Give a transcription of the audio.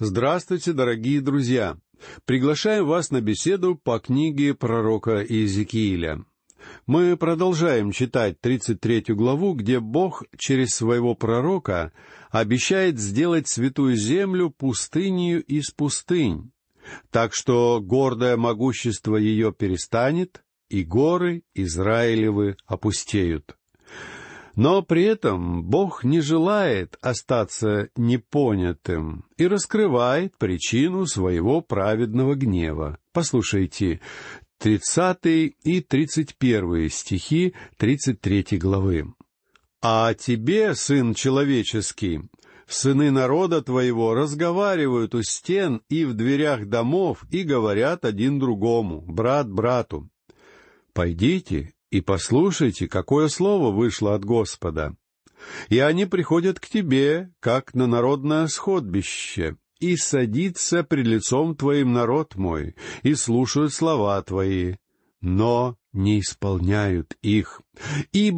Здравствуйте, дорогие друзья! Приглашаем вас на беседу по книге пророка Иезекииля. Мы продолжаем читать 33 главу, где Бог через своего пророка обещает сделать святую землю пустынею из пустынь, так что гордое могущество ее перестанет, и горы Израилевы опустеют. Но при этом Бог не желает остаться непонятым и раскрывает причину своего праведного гнева. Послушайте 30 и 31 стихи 33 главы. «А тебе, сын человеческий, сыны народа твоего разговаривают у стен и в дверях домов и говорят один другому, брат брату: пойдите и послушайте, какое слово вышло от Господа. И они приходят к тебе, как на народное сходбище, и садится пред лицом твоим народ мой, и слушают слова твои, но не исполняют их. Ибо